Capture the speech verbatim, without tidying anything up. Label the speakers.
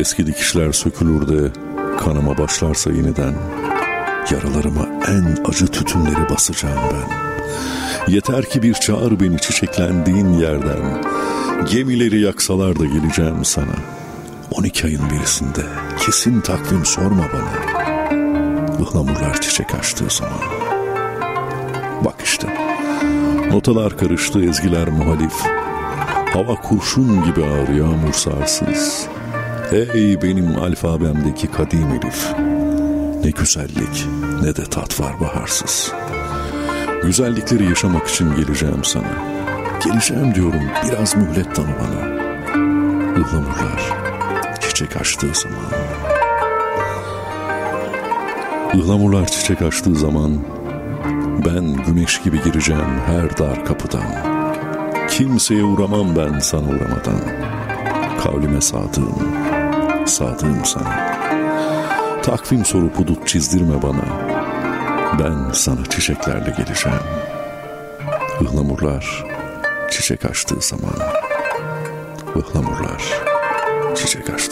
Speaker 1: Eski dikişler sökülür de kanama başlarsa yeniden, yaralarıma en acı tütünleri basacağım ben. Yeter ki bir çağır beni çiçeklendiğin yerden. Gemileri yaksalar da geleceğim sana. On iki ayın birisinde kesin takvim sorma bana. Ihlamurlar çiçek açtığı zaman. Bak işte, notalar karıştı, ezgiler muhalif. Hava kurşun gibi ağır, yağmur sarsız. Ey benim alfabemdeki kadim elif. Ne güzellik ne de tat var baharsız. Güzellikleri yaşamak için geleceğim sana. Geleceğim diyorum, biraz mühlet tanı bana. Ihlamurlar çiçek açtığı zaman. Ihlamurlar çiçek açtığı zaman ben güneş gibi gireceğim her dar kapıdan. Kimseye uğramam ben sana uğramadan. Kavlime sadığım, sadığım sana. Takvim sorup hudut çizdirme bana. Ben sana çiçeklerle geleceğim. Ihlamurlar çiçek açtığı zaman. Ihlamurlar çiçek açtığı